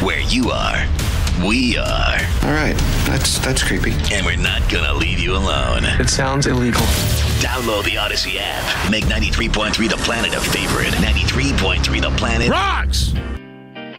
Where you are, we are. All right, that's creepy. And we're not gonna leave you alone. It sounds illegal. Download the Odyssey app. Make 93.3 The Planet a favorite. 93.3 The Planet Rocks!